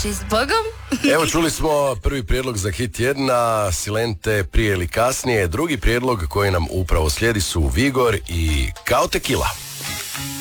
Znači, s Bogom. Evo, čuli smo prvi prijedlog za hit tjedna, Silente, prije ili kasnije. Drugi prijedlog koji nam upravo slijedi su Vigor i Kao Tequila.